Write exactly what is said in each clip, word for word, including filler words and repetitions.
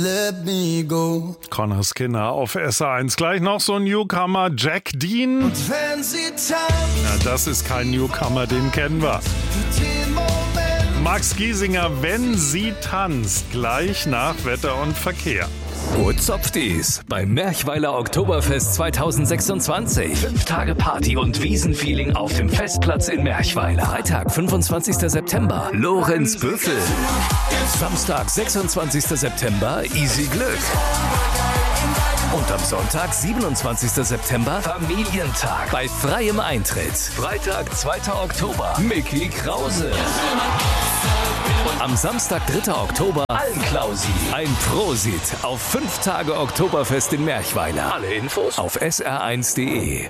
Let me go. Conor Skinner auf S R eins. Gleich noch so ein Newcomer, Jack Dean. Und wenn sie tanzt, Ja, das ist kein Newcomer, den kennen wir. den Moment. Max Giesinger, wenn sie tanzt. Gleich nach Wetter und Verkehr. Wo zopft dies? Beim Merchweiler Oktoberfest zweitausendsechsundzwanzig. Fünf Tage Party und Wiesenfeeling auf dem Festplatz in Merchweiler. Freitag, fünfundzwanzigster September, Lorenz Büffel. Samstag, sechsundzwanzigster September, Easy Glück. Und am Sonntag, siebenundzwanzigster September, Familientag bei freiem Eintritt. Freitag, zweiter Oktober, Micky Krause. Und am Samstag, dritter Oktober, Almklausi. Ein Prosit auf fünf Tage Oktoberfest in Merchweiler. Alle Infos auf s r eins punkt d e.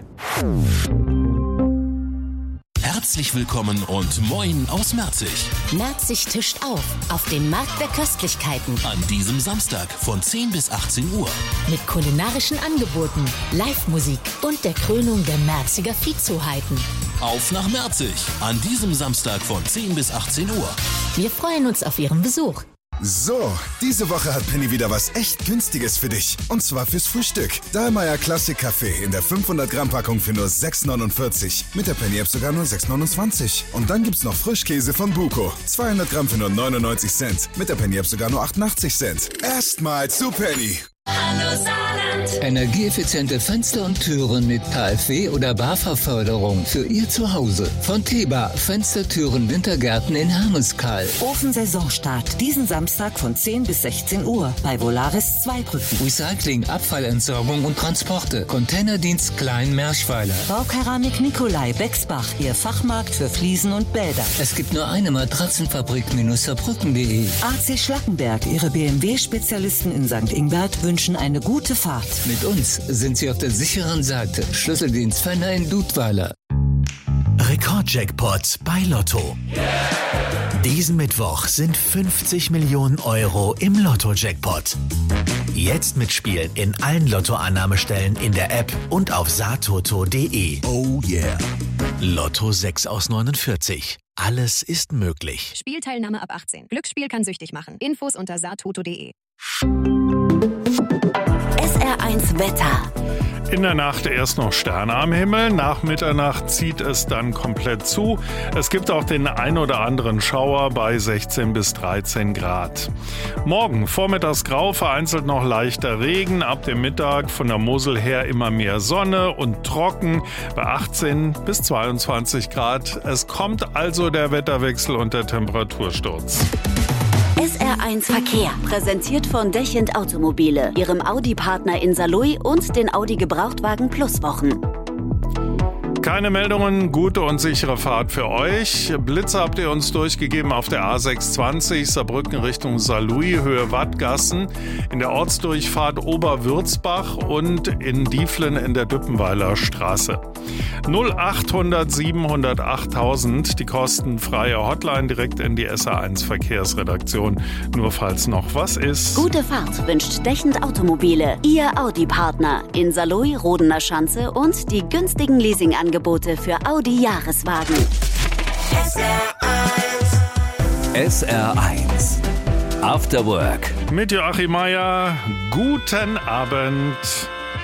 Herzlich willkommen und moin aus Merzig. Merzig tischt auf, auf dem Markt der Köstlichkeiten. An diesem Samstag von zehn bis achtzehn Uhr. Mit kulinarischen Angeboten, Live-Musik und der Krönung der Merziger Viehzuheiten. Auf nach Merzig. An diesem Samstag von zehn bis achtzehn Uhr. Wir freuen uns auf Ihren Besuch. So, diese Woche hat Penny wieder was echt Günstiges für dich. Und zwar fürs Frühstück. Dahlmeier Classic Kaffee in der fünfhundert Gramm Packung für nur sechs neunundvierzig. Mit der Penny App sogar nur sechs neunundzwanzig. Und dann gibt's noch Frischkäse von Buko. zweihundert Gramm für nur neunundneunzig Cent. Mit der Penny App sogar nur achtundachtzig Cent. Erstmal zu Penny. Hallo Saarland. Energieeffiziente Fenster und Türen mit K f W- oder BAFA-Förderung für Ihr Zuhause. Von Teba, Fenstertüren, Wintergärten in Hermeskeil. Ofensaisonstart diesen Samstag von zehn bis sechzehn Uhr bei Volaris Zweibrücken. Recycling, Abfallentsorgung und Transporte. Containerdienst Klein-Merchweiler. Baukeramik Nikolai Bexbach, Ihr Fachmarkt für Fliesen und Bäder. Es gibt nur eine Matratzenfabrik Saarbrücken punkt de. A C Schlackenberg, Ihre B M W-Spezialisten in Sankt Ingbert wünschen eine gute Fahrt. Mit uns sind Sie auf der sicheren Seite. Schlüsseldienst Fenner in Dudweiler. Rekordjackpot bei Lotto. Diesen Mittwoch sind fünfzig Millionen Euro im Lotto-Jackpot. Jetzt mitspielen in allen Lottoannahmestellen in der App und auf saartoto punkt de. Oh yeah. Lotto sechs aus neunundvierzig. Alles ist möglich. Spielteilnahme ab achtzehn. Glücksspiel kann süchtig machen. Infos unter saartoto punkt de. S R eins Wetter. In der Nacht erst noch Sterne am Himmel, nach Mitternacht zieht es dann komplett zu. Es gibt auch den ein oder anderen Schauer bei sechzehn bis dreizehn Grad. Morgen vormittags grau, vereinzelt noch leichter Regen, ab dem Mittag von der Mosel her immer mehr Sonne und trocken bei achtzehn bis zweiundzwanzig Grad. Es kommt also der Wetterwechsel und der Temperatursturz. S R eins Verkehr, präsentiert von Dechend Automobile, Ihrem Audi-Partner in Saarlouis und den Audi Gebrauchtwagen Plus Wochen. Keine Meldungen, gute und sichere Fahrt für euch. Blitze habt ihr uns durchgegeben auf der A sechshundertzwanzig Saarbrücken Richtung Saarlouis, Höhe Wattgassen, in der Ortsdurchfahrt Oberwürzbach und in Dieflen in der Düppenweiler Straße. null achthundert siebenhundert achttausend, die kostenfreie Hotline direkt in die S R eins Verkehrsredaktion. Nur falls noch was ist. Gute Fahrt wünscht Dechend Automobile, Ihr Audi-Partner in Saarlouis, Rodener Schanze und die günstigen Leasingangebote für Audi-Jahreswagen. S R eins. S R eins. After Work. Mit Joachim Meier, guten Abend.